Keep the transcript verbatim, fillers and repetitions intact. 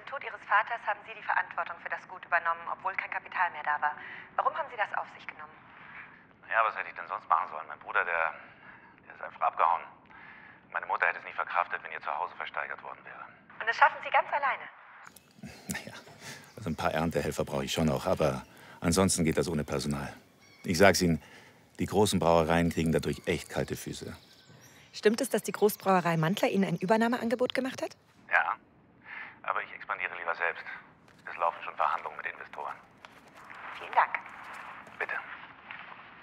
Tod Ihres Vaters haben Sie die Verantwortung für das Gut übernommen, obwohl kein Kapital mehr da war. Warum haben Sie das auf sich genommen? Ja, was hätte ich denn sonst machen sollen? Mein Bruder, der, der ist einfach abgehauen. Meine Mutter hätte es nicht verkraftet, wenn ihr Zuhause versteigert worden wäre. Und das schaffen Sie ganz alleine? Naja, also ein paar Erntehelfer brauche ich schon noch, aber ansonsten geht das ohne Personal. Ich sag's Ihnen, die großen Brauereien kriegen dadurch echt kalte Füße. Stimmt es, dass die Großbrauerei Mantler Ihnen ein Übernahmeangebot gemacht hat? Ja, aber ich expandiere lieber selbst. Es laufen schon Verhandlungen mit Investoren. Vielen Dank. Bitte.